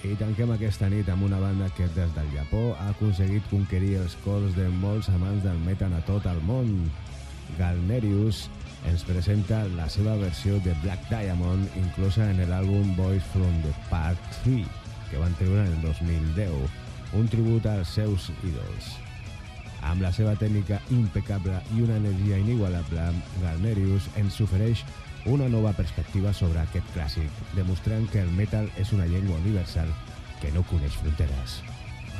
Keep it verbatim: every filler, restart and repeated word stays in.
I tanquem aquesta nit amb una banda que des del Japó ha aconseguit conquerir els cors de molts amants del metal a tot el món. Galnerius ens presenta la seva versió de Black Diamond inclosa en l'àlbum Boys from the Part tres que van treure en el dos mil deu, un tribut als seus ídols. Amb la seva tècnica impecable i una energia inigualable, Galnerius ens ofereix una nova perspectiva sobre aquest clàssic, demostrant que el metal és una llengua universal que no coneix fronteres.